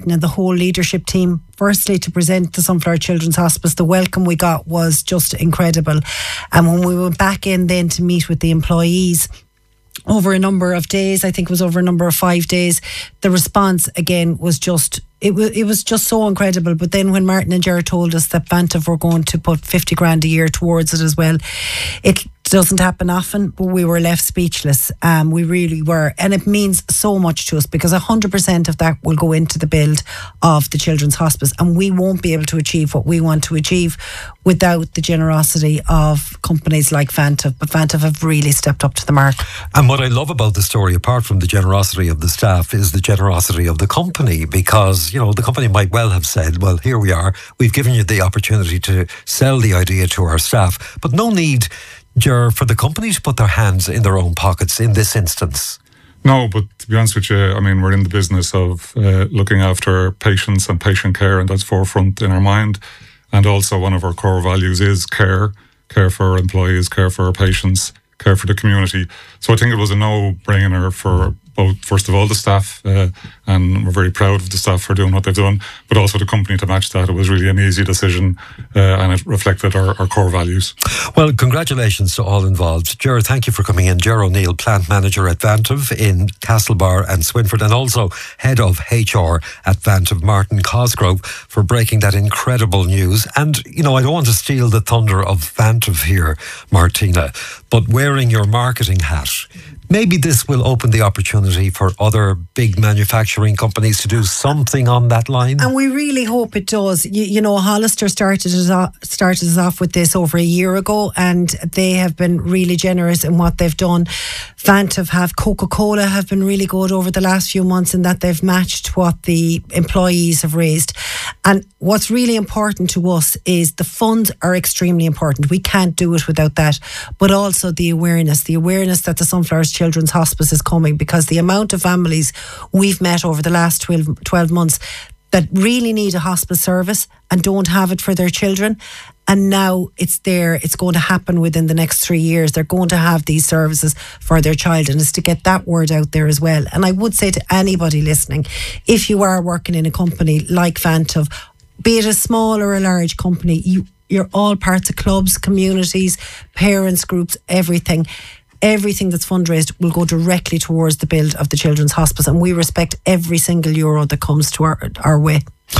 Martin and the whole leadership team. Firstly, to present the Sunflower Children's Hospice, the welcome we got was just incredible. And when we went back in then to meet with the employees over a number of days, I think it was over a number of 5 days, the response again was just, it was just so incredible. But then when Martin and Ger told us that Vantive were going to put 50 grand a year towards it as well, it doesn't happen often, but we were left speechless. We really were. And it means so much to us, because 100% of that will go into the build of the Children's Hospice, and we won't be able to achieve what we want to achieve without the generosity of companies like Vantive. But Vantive have really stepped up to the mark. And what I love about the story, apart from the generosity of the staff, is the generosity of the company, because, you know, the company might well have said, well, here we are, we've given you the opportunity to sell the idea to our staff, but no need, Ger, for the company to put their hands in their own pockets in this instance. No, but to be honest with you, I mean, we're in the business of looking after patients and patient care, and that's forefront in our mind. And also one of our core values is care for our employees, care for our patients, care for the community. So I think it was a no-brainer for both, first of all, the staff, and we're very proud of the staff for doing what they've done, but also the company to match that. It was really an easy decision, and it reflected our core values. Well, congratulations to all involved. Ger, thank you for coming in. Ger O'Neill, plant manager at Vantive in Castlebar and Swinford, and also head of HR at Vantive, Martin Cosgrove, for breaking that incredible news. And, you know, I don't want to steal the thunder of Vantive here, Martina, but wearing your marketing hat, maybe this will open the opportunity for other big manufacturing companies to do something on that line. And we really hope it does. You know, Hollister started us off with this over a year ago, and they have been really generous in what they've done. Vantive have, Coca-Cola have been really good over the last few months in that they've matched what the employees have raised. And what's really important to us is the funds are extremely important. We can't do it without that. But also the awareness that the Sunflower Children's Hospice is coming, because the amount of families we've met over the last 12 months that really need a hospice service and don't have it for their children, and now it's there, it's going to happen within the next 3 years. They're going to have these services for their child, and it's to get that word out there as well. And I would say to anybody listening, if you are working in a company like Vantive, be it a small or a large company, you're all parts of clubs, communities, parents groups, everything that's fundraised will go directly towards the build of the Children's Hospice, and we respect every single euro that comes to our way.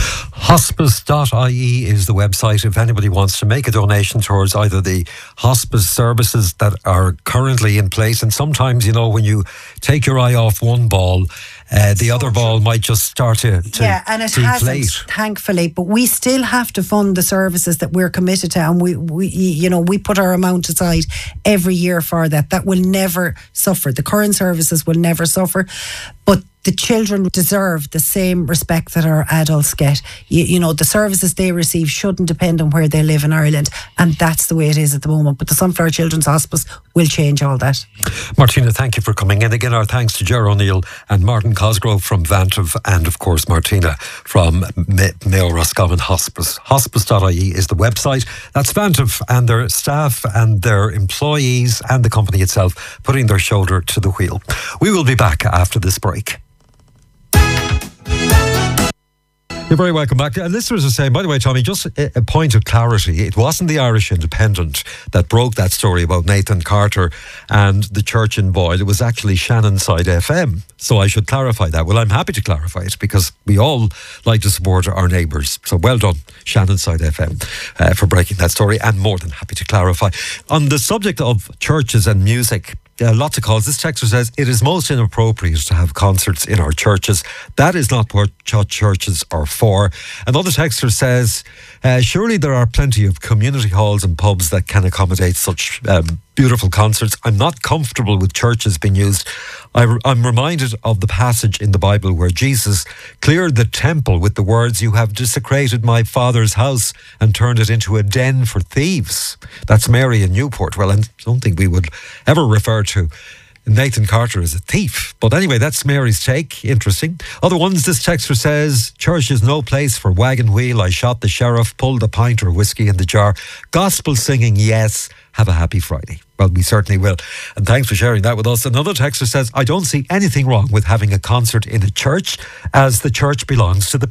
Hospice.ie is the website if anybody wants to make a donation towards either the hospice services that are currently in place. And sometimes, you know, when you take your eye off one ball, the other ball might just start to and it hasn't, thankfully. But we still have to fund the services that we're committed to, and we put our amount aside every year for that. That will never suffer. The current services will never suffer, but the children deserve the same respect that our adults get. You know, the services they receive shouldn't depend on where they live in Ireland, and that's the way it is at the moment. But the Sunflower Children's Hospice will change all that. Martina, thank you for coming in. Again, our thanks to Ger O'Neill and Martin Cosgrove from Vantive, and of course Martina from Mayo Roscommon Hospice. Hospice.ie is the website. That's Vantive and their staff and their employees and the company itself putting their shoulder to the wheel. We will be back after this break. You're very welcome back. Listeners are saying, by the way, Tommy, just a point of clarity. It wasn't the Irish Independent that broke that story about Nathan Carter and the church in Boyle. It was actually Shannonside FM. So I should clarify that. Well, I'm happy to clarify it because we all like to support our neighbours. So well done, Shannonside FM, for breaking that story, and more than happy to clarify. On the subject of churches and music, lots of calls. This texter says, it is most inappropriate to have concerts in our churches. That is not what churches are for. Another texter says, surely there are plenty of community halls and pubs that can accommodate such beautiful concerts. I'm not comfortable with churches being used. I'm reminded of the passage in the Bible where Jesus cleared the temple with the words, "You have desecrated my Father's house and turned it into a den for thieves." That's Mary in Newport. Well, I don't think we would ever refer to Nathan Carter as a thief. But anyway, that's Mary's take. Interesting. Other ones, this texter says, church is no place for wagon wheel. I shot the sheriff, pulled a pint or whiskey in the jar. Gospel singing, yes. Have a happy Friday. Well, we certainly will. And thanks for sharing that with us. Another texter says, I don't see anything wrong with having a concert in a church, as the church belongs to the